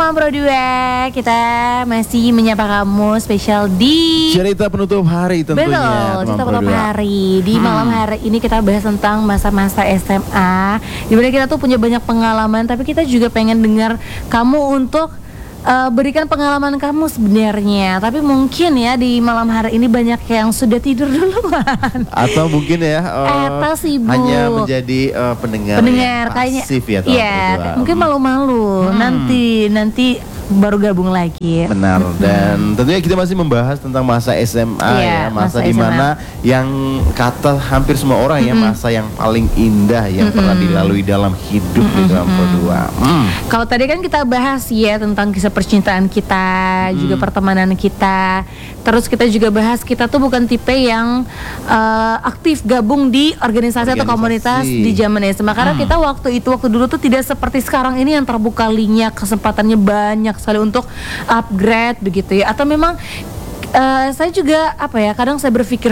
Malam Pro 2. Kita masih menyapa kamu spesial di cerita penutup hari tentunya. Betul, cerita penutup hari. Di malam hari ini kita bahas tentang masa-masa SMA, dimana kita tuh punya banyak pengalaman, tapi kita juga pengen dengar kamu untuk berikan pengalaman kamu sebenarnya. Tapi mungkin ya di malam hari ini banyak yang sudah tidur duluan. Atau mungkin ya atau sibuk. hanya menjadi pendengar pasif ya. Iya, mungkin malu-malu. Nanti baru gabung lagi. Benar. Dan tentunya kita masih membahas tentang masa SMA ya, masa dimana yang kata hampir semua orang ya, masa yang paling indah yang pernah dilalui dalam hidup di dalam berdua. Kalau tadi kan kita bahas ya tentang kisah percintaan kita, juga pertemanan kita. Terus kita juga bahas kita tuh bukan tipe yang aktif gabung di organisasi atau komunitas di zaman SMA. Karena kita waktu dulu tuh tidak seperti sekarang ini yang terbuka linknya, kesempatannya banyak sekali untuk upgrade begitu ya. Atau memang saya juga kadang saya berpikir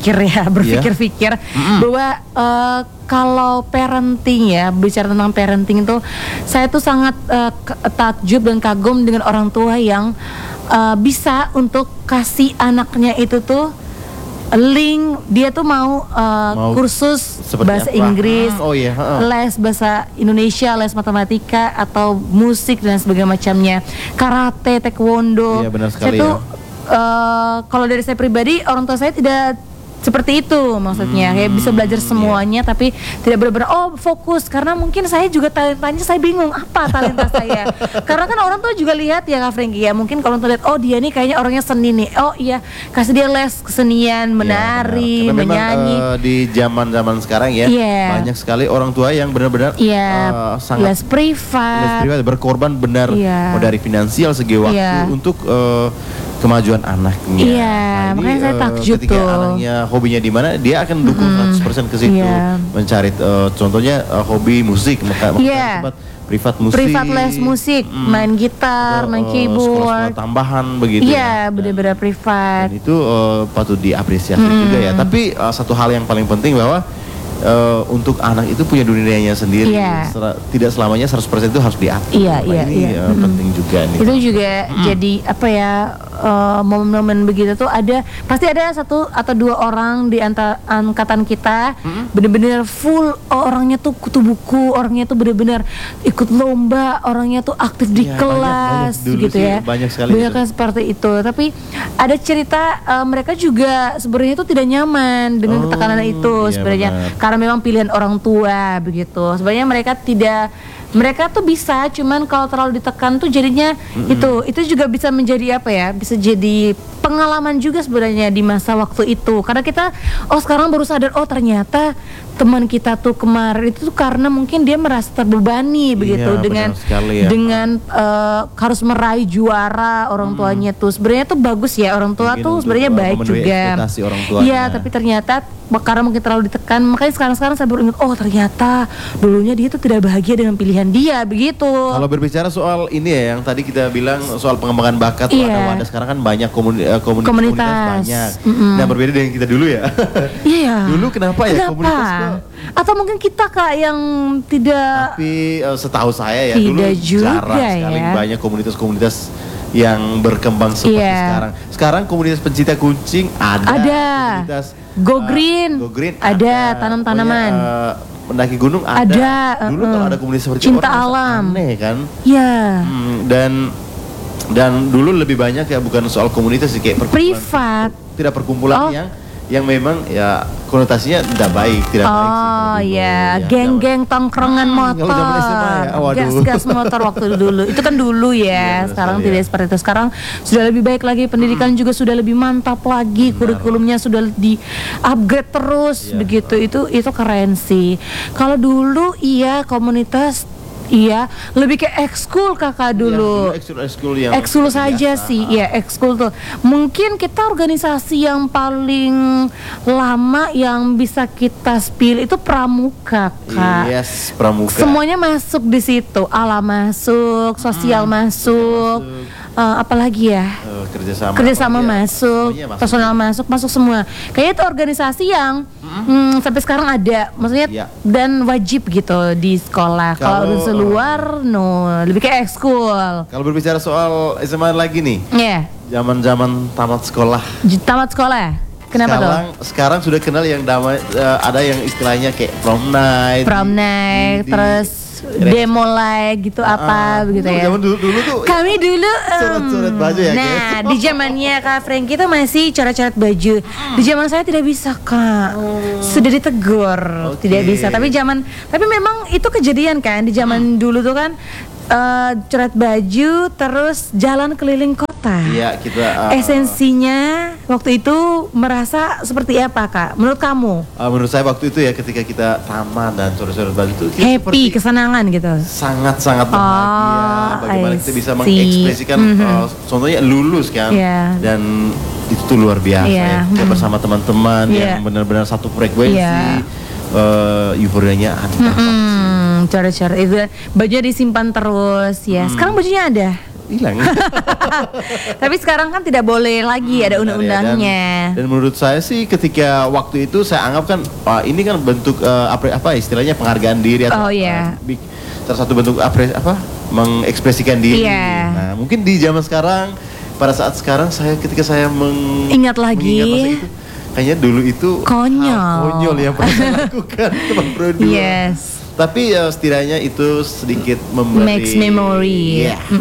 bahwa kalau parenting ya, bicara tentang parenting itu saya tuh sangat takjub dan kagum dengan orang tua yang bisa untuk kasih anaknya itu tuh link, dia tuh mau kursus bahasa Inggris, les bahasa Indonesia, les matematika atau musik dan sebagainya macamnya, karate, taekwondo. Iya, benar sekali. Saya tuh kalau dari saya pribadi, orang tua saya tidak seperti itu maksudnya, kayak bisa belajar semuanya tapi tidak benar-benar fokus, karena mungkin saya juga talentanya saya bingung apa talenta saya. Karena kan orang tuh juga lihat ya Kak Franky ya, mungkin kalau lihat dia nih kayaknya orangnya seni nih, kasih dia les kesenian, menari, menyanyi. Di zaman sekarang ya, banyak sekali orang tua yang benar-benar sangat les privat berkorban benar dari finansial segi waktu untuk kemajuan anaknya. Iya, makanya saya takjub ketika anaknya hobinya di mana, dia akan dukung 100% ke situ. Mencari contohnya hobi musik, maka sempat privat musik, privat les musik, main gitar, main keyboard, sekolah tambahan begitu. Iya, benar-benar privat. Dan itu patut diapresiasi juga ya. Tapi satu hal yang paling penting bahwa untuk anak itu punya dunianya sendiri. Tidak selamanya 100% itu harus diatur. Ini penting juga nih. Itu juga jadi momen-momen begitu tuh pasti ada satu atau dua orang di antara angkatan kita benar-benar full, orangnya tuh kutu buku, orangnya tuh benar-benar ikut lomba, orangnya tuh aktif di kelas banyak gitu ya. Banyak sekali. Banyak kan seperti itu. Tapi ada cerita mereka juga sebenarnya itu tidak nyaman dengan tekanan itu sebenarnya. Karena memang pilihan orang tua begitu. Sebenarnya mereka tuh bisa, cuman kalau terlalu ditekan tuh jadinya itu juga bisa menjadi bisa jadi pengalaman juga sebenarnya di masa waktu itu. Karena kita sekarang baru sadar ternyata teman kita tuh kemarin itu tuh karena mungkin dia merasa terbebani begitu dengan harus meraih juara orang tuanya tuh. Sebenarnya tuh bagus ya, orang tua tuh sebenarnya baik juga. Iya, tapi ternyata karena mungkin terlalu ditekan, makanya sekarang saya baru ingat ternyata dulunya dia tuh tidak bahagia dengan pilihan dia begitu. Kalau berbicara soal ini ya, yang tadi kita bilang soal pengembangan bakat, wadah sekarang kan banyak komunitas banyak. Nah, berbeda dengan kita dulu ya. Dulu kenapa ya komunitas atau mungkin kita Kak yang tidak. Tapi setahu saya ya dulu jarang sekali banyak komunitas-komunitas yang berkembang seperti sekarang. Sekarang komunitas pencinta kucing ada. Komunitas Go Green ada, tanam-tanaman. Mendaki gunung ada. Dulu kalau ada komunitas seperti cinta alam, aneh kan? Iya. Dan dulu lebih banyak ya, bukan soal komunitas sih, kayak privat. Tidak perkumpulan yang memang ya konotasinya tidak baik sih. Geng-geng tongkrongan motor, gas motor waktu dulu. Itu kan dulu ya. Sekarang tidak seperti itu. Sekarang sudah lebih baik lagi, pendidikan juga sudah lebih mantap lagi, kurikulumnya sudah di-upgrade terus begitu. Itu keren sih. Kalau dulu komunitas lebih ke ekskul Kakak dulu. Ekskul saja biasa. Sih, ekskul tuh. Mungkin kita organisasi yang paling lama yang bisa kita spill itu pramuka, Kak. Pramuka. Semuanya masuk di situ, alam masuk, sosial masuk. apalagi ya, kerjasama masuk, personal masuk semua. Kayaknya itu organisasi yang sampai sekarang ada, maksudnya dan wajib gitu di sekolah. Kalau seluar, lebih kayak ekskul. Kalau berbicara soal SMA lagi nih, zaman tamat sekolah. Tamat sekolah. Kenapa sekarang sudah kenal yang ada yang istilahnya kayak prom night, terus demo like gitu begitu ya. Zaman dulu tuh. Kami dulu coret-coret baju ya. Nah, di zamannya Kak Franky itu masih coret-coret baju. Di zaman saya tidak bisa, Kak. Sudah ditegur, tidak bisa. Tapi memang itu kejadian kan di zaman dulu tuh kan. Coret baju terus jalan keliling kota. Iya, kita esensinya waktu itu merasa seperti apa, Kak? Menurut kamu? Menurut saya waktu itu ya, ketika kita tamat dan coret-coret baju itu happy, kesenangan gitu. Sangat-sangat bahagia. Bagaimana kita bisa mengekspresikan contohnya lulus kan. Dan itu tuh luar biasa ya. Kita bersama teman-teman yang benar-benar satu frekuensi. Euforianya ada. Coret-coret itu bajunya disimpan terus ya. Sekarang bajunya ada hilang. Tapi sekarang kan tidak boleh lagi, ada undang-undangnya. Dan menurut saya sih ketika waktu itu saya anggap kan ini kan bentuk apa istilahnya penghargaan diri atau salah satu bentuk mengekspresikan diri. Nah, mungkin di zaman sekarang, pada saat sekarang ketika saya mengingat lagi masa itu, kayaknya dulu itu konyol yang pernah saya lakukan teman Bro 2. Tapi setidaknya itu sedikit makes memory.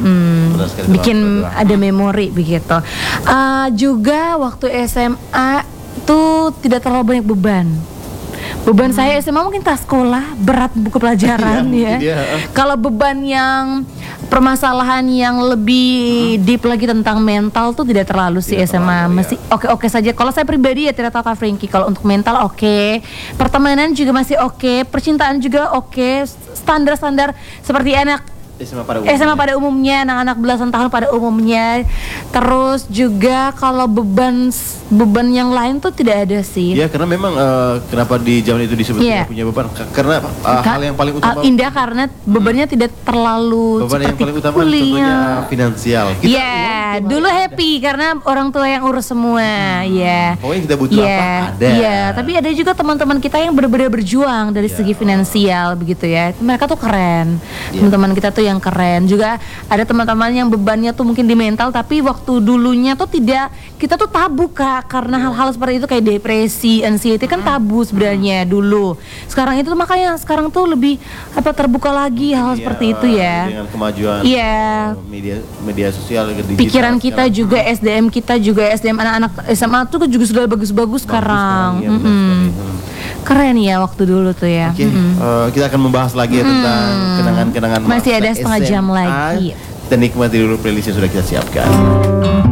Bikin ada memori begitu. Juga waktu SMA tuh tidak terlalu banyak beban. Beban saya SMA mungkin tas sekolah, berat buku pelajaran ya. Kalau beban yang permasalahan yang lebih deep lagi tentang mental tuh tidak terlalu sih SMA. Masih oke saja. Kalau saya pribadi ya tidak tahu Kak Franky. Kalau untuk mental oke. Pertemanan juga masih oke. Percintaan juga oke. Standar-standar seperti SMA pada umumnya, anak-anak belasan tahun pada umumnya. Terus juga kalau beban yang lain tuh tidak ada sih. Ya, karena memang kenapa di zaman itu disebut tidak punya beban? Karena hal yang paling utama indah karena bebannya tidak terlalu beban yang paling utama contohnya finansial. Dulu happy karena orang tua yang urus semua. Pokoknya kita butuh apa ada. Tapi ada juga teman-teman kita yang benar-benar berjuang dari segi finansial begitu ya. Mereka tuh keren. Teman-teman kita tuh yang keren. Juga ada teman-teman yang bebannya tuh mungkin di mental, tapi waktu dulunya tuh kita tuh tabu, Kak, karena hal-hal seperti itu kayak depresi, anxiety kan tabu sebenarnya dulu. Sekarang itu makanya sekarang tuh lebih terbuka lagi hal seperti itu ya. Dengan kemajuan media sosial, digital. Pikiran kita juga, SDM kita juga, SDM anak-anak SMA tuh juga sudah bagus-bagus sekarang. Keren ya waktu dulu tuh ya. Kita akan membahas lagi tentang kenangan-kenangan masih ada setengah jam lagi. Dan nikmati dulu playlist yang sudah kita siapkan.